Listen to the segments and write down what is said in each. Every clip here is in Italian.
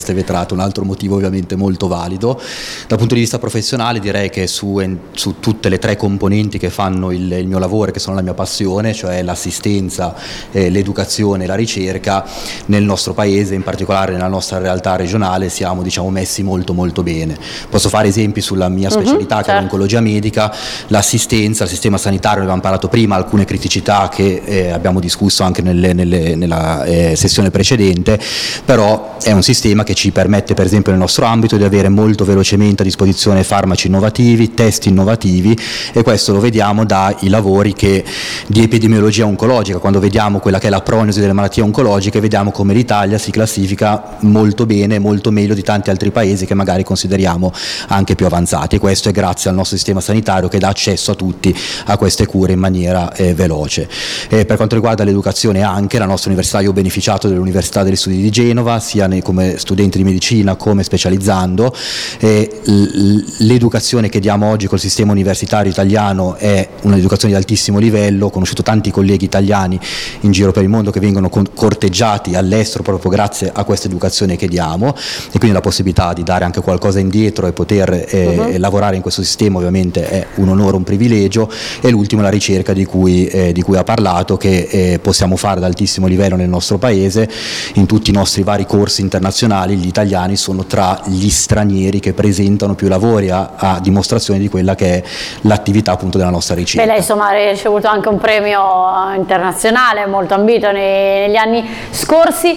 vetrate, un altro motivo ovviamente molto valido. Dal punto di vista professionale direi che su tutte le tre componenti che fanno il mio lavoro, che sono la mia passione, cioè l'assistenza, l'educazione e la ricerca, nel nostro paese, in particolare nella nostra realtà regionale, siamo messi molto molto bene. Posso fare esempi sulla mia specialità, che è l'oncologia medica. L'assistenza, il sistema sanitario, ne abbiamo parlato prima, alcune criticità che abbiamo discusso anche nella sessione precedente, però è un sistema che ci permette, per esempio nel nostro ambito, di avere molto velocemente a disposizione farmaci innovativi, test innovativi, e questo lo vediamo dai lavori di epidemiologia oncologica. Quando vediamo quella che è la prognosi delle malattie oncologiche, vediamo come l'Italia si classifica molto bene, molto meglio di tanti altri paesi che magari consideriamo anche più avanzati, e questo è grazie al nostro sistema sanitario che dà accesso a tutti a queste cure in maniera veloce. Per quanto riguarda l'educazione, anche la nostra università, io ho beneficiato dell'Università degli Studi di Genova, sia come studente di medicina come specializzando. L'educazione che diamo oggi col sistema universitario italiano è un'educazione di altissimo livello. Ho conosciuto tanti colleghi italiani in giro per il mondo che vengono corteggiati all'estero proprio grazie a questa educazione che diamo, e quindi la possibilità di dare anche qualcosa indietro e poter lavorare in questo sistema ovviamente è un onore, un privilegio. E l'ultimo è la ricerca di cui ha parlato, che possiamo fare ad altissimo livello nel nostro paese. In tutti i nostri vari corsi internazionali gli italiani sono tra gli stranieri che presentano più lavori, a dimostrazione di quella che è l'attività appunto della nostra ricerca. Lei insomma ha ricevuto anche un premio internazionale molto ambito negli anni scorsi.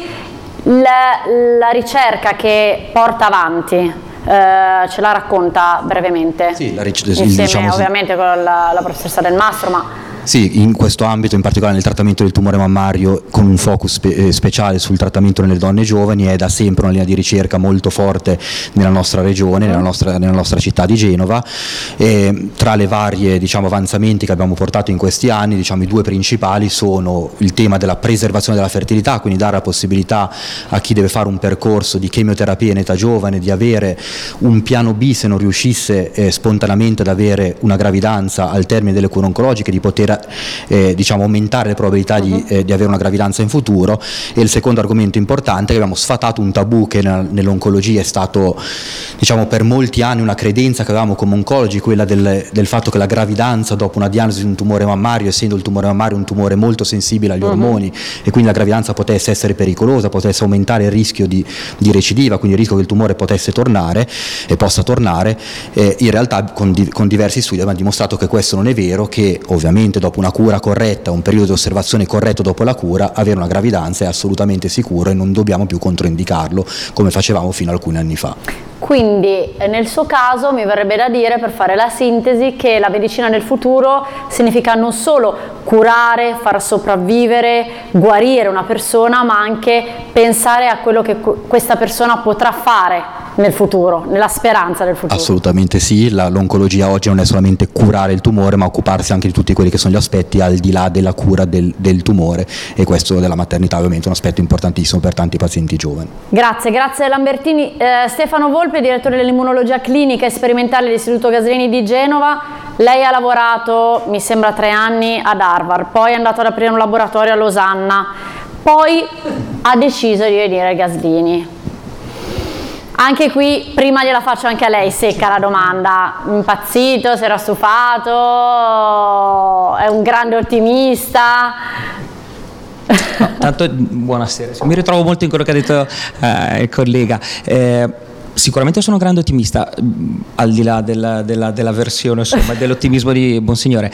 La ricerca che porta avanti, ce la racconta brevemente? Sì, insieme ovviamente con la professoressa Del Mastro, ma... Sì, in questo ambito, in particolare nel trattamento del tumore mammario, con un focus speciale sul trattamento nelle donne giovani, è da sempre una linea di ricerca molto forte nella nostra regione, nella nostra città di Genova. E tra le varie avanzamenti che abbiamo portato in questi anni, i due principali sono il tema della preservazione della fertilità, quindi dare la possibilità a chi deve fare un percorso di chemioterapia in età giovane di avere un piano B se non riuscisse spontaneamente ad avere una gravidanza al termine delle cure oncologiche, di poter aumentare le probabilità di avere una gravidanza in futuro. E il secondo argomento importante, che abbiamo sfatato un tabù che nell'oncologia è stato per molti anni una credenza che avevamo come oncologi, quella del fatto che la gravidanza dopo una diagnosi di un tumore mammario, essendo il tumore mammario un tumore molto sensibile agli ormoni, e quindi la gravidanza potesse essere pericolosa, potesse aumentare il rischio di recidiva, quindi il rischio che il tumore possa tornare, in realtà con diversi studi abbiamo dimostrato che questo non è vero, che ovviamente dopo una cura corretta, un periodo di osservazione corretto dopo la cura, avere una gravidanza è assolutamente sicuro e non dobbiamo più controindicarlo come facevamo fino a alcuni anni fa. Quindi nel suo caso mi verrebbe da dire, per fare la sintesi, che la medicina del futuro significa non solo curare, far sopravvivere, guarire una persona, ma anche pensare a quello che questa persona potrà fare nel futuro, nella speranza del futuro. Assolutamente sì, l'oncologia oggi non è solamente curare il tumore, ma occuparsi anche di tutti quelli che sono gli aspetti al di là della cura del tumore, e questo della maternità ovviamente è un aspetto importantissimo per tanti pazienti giovani. Grazie Lambertini. Stefano Volpe, direttore dell'immunologia clinica e sperimentale dell'Istituto Gaslini di Genova. Lei ha lavorato, mi sembra, 3 anni ad Harvard, poi è andato ad aprire un laboratorio a Losanna, poi ha deciso di venire a Gaslini. Anche qui, prima gliela faccio anche a lei, secca la domanda: impazzito, si era stufato, è un grande ottimista? No, tanto buonasera, mi ritrovo molto in quello che ha detto il collega. Sicuramente sono un grande ottimista, al di là della versione, insomma, dell'ottimismo di Bonsignore.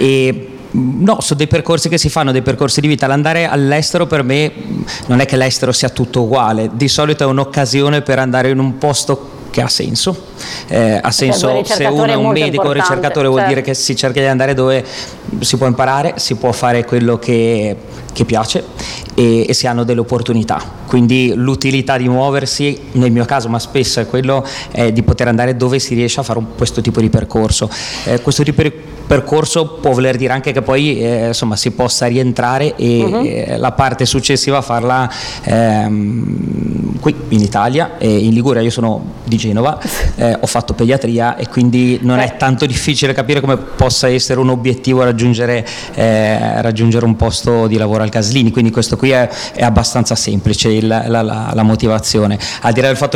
No, sono dei percorsi che si fanno, dei percorsi di vita. L'andare all'estero per me non è che l'estero sia tutto uguale, di solito è un'occasione per andare in un posto che ha senso. Ha senso se uno è un medico, un ricercatore, vuol dire che si cerca di andare dove si può imparare, si può fare quello che piace e si hanno delle opportunità. Quindi l'utilità di muoversi, nel mio caso, ma spesso è quello, di poter andare dove si riesce a fare questo tipo di percorso. Questo tipo di percorso può voler dire anche che poi insomma si possa rientrare e la parte successiva farla qui in Italia, in Liguria. Io sono di Genova, ho fatto pediatria e quindi non è tanto difficile capire come possa essere un obiettivo raggiungere un posto di lavoro al Gaslini, quindi questo qui qui è abbastanza semplice la motivazione, al di là del fatto